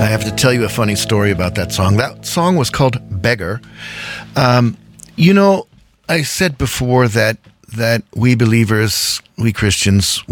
I have to tell you a funny story about that song. That song was called Beggar. I said before that we believers, we Christians,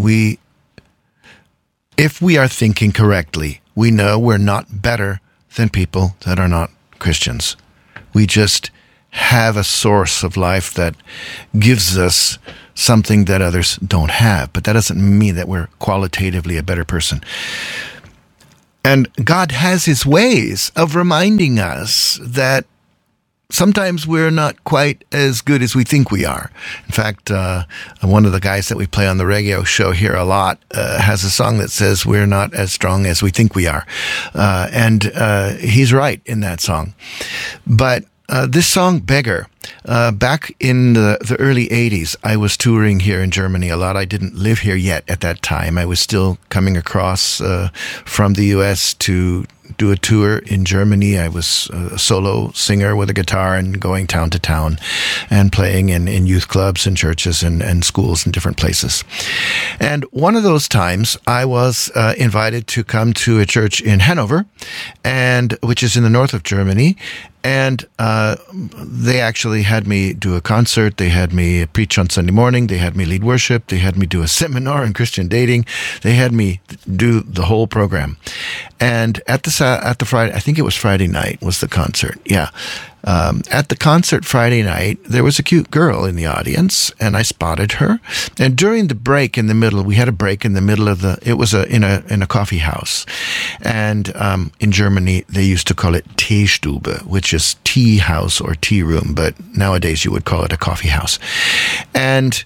if we are thinking correctly, we know we're not better than people that are not Christians. We just have a source of life that gives us something that others don't have. But that doesn't mean that we're qualitatively a better person. And God has his ways of reminding us that sometimes we're not quite as good as we think we are. In fact, one of the guys that we play on the radio show here a lot has a song that says we're not as strong as we think we are. And he's right in that song. But this song, Beggar, back in the early 80s, I was touring here in Germany a lot. I didn't live here yet at that time. I was still coming across from the U.S. to do a tour in Germany. I was a solo singer with a guitar and going town to town and playing in youth clubs and churches and schools in different places. And one of those times I was invited to come to a church in Hanover, which is in the north of Germany. And they actually had me do a concert. They had me preach on Sunday morning. They had me lead worship. They had me do a seminar on Christian dating. They had me do the whole program. And at the Friday, I think it was Friday night was the concert. Yeah. At the concert Friday night, there was a cute girl in the audience, and I spotted her. And during the break in the middle, we had a break in the middle of it was in a coffee house. And in Germany, they used to call it Teestube, which is tea house or tea room, but nowadays you would call it a coffee house. And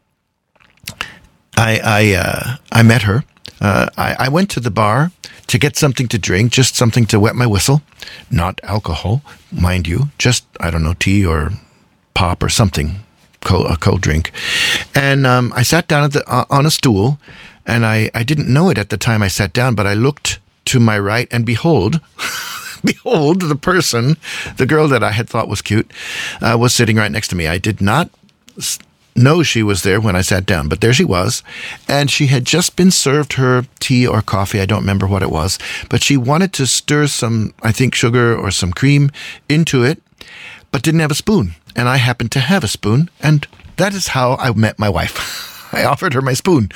I met her. I went to the bar to get something to drink, just something to wet my whistle. Not alcohol, mind you, just, I don't know, tea or pop or something, a cold drink. And I sat down on a stool, and I didn't know it at the time I sat down, but I looked to my right, and behold, the person, the girl that I had thought was cute, was sitting right next to me. I did not know she was there when I sat down, but there she was, and she had just been served her tea or coffee, I don't remember what it was, but she wanted to stir some, I think, sugar or some cream into it, but didn't have a spoon, and I happened to have a spoon, and that is how I met my wife. I offered her my spoon,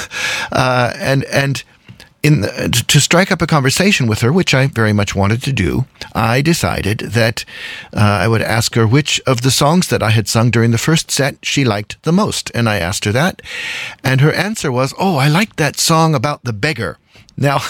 and to strike up a conversation with her, which I very much wanted to do, I decided that I would ask her which of the songs that I had sung during the first set she liked the most. And I asked her that. And her answer was, "Oh, I liked that song about the beggar." Now,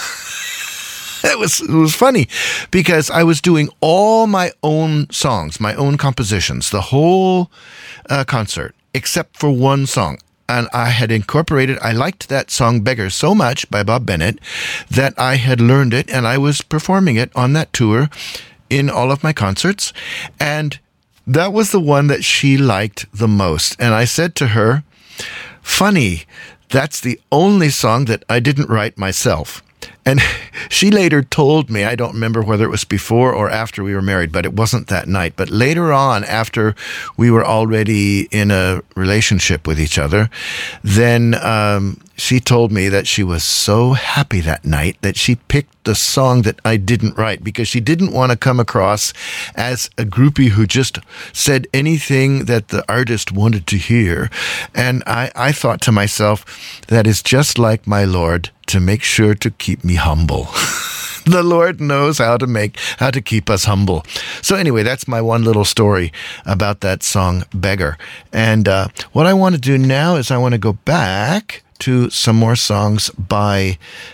it was funny because I was doing all my own songs, my own compositions, the whole concert, except for one song. And I had I liked that song Beggar so much by Bob Bennett that I had learned it, and I was performing it on that tour in all of my concerts. And that was the one that she liked the most. And I said to her, "Funny, that's the only song that I didn't write myself." And she later told me, I don't remember whether it was before or after we were married, but it wasn't that night. But later on, after we were already in a relationship with each other, then she told me that she was so happy that night that she picked the song that I didn't write because she didn't want to come across as a groupie who just said anything that the artist wanted to hear. And I thought to myself, that is just like my Lord, to make sure to keep me humble. The Lord knows how to keep us humble. So anyway, that's my one little story about that song, Beggar. And what I want to do now is I want to go back to some more songs by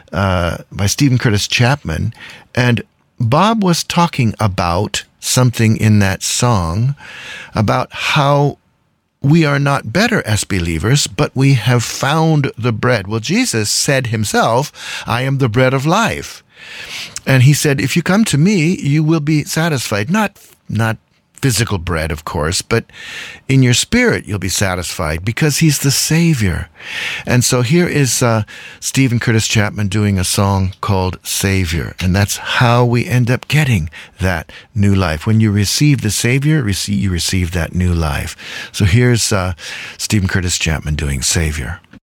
Steven Curtis Chapman. And Bob was talking about something in that song about how we are not better as believers, but we have found the bread. Well, Jesus said himself, "I am the bread of life." And he said, if you come to me, you will be satisfied. Not physical bread, of course, but in your spirit you'll be satisfied because he's the Savior. And so here is Steven Curtis Chapman doing a song called Savior. And that's how we end up getting that new life. When you receive the Savior, you receive that new life. So here's Steven Curtis Chapman doing Savior.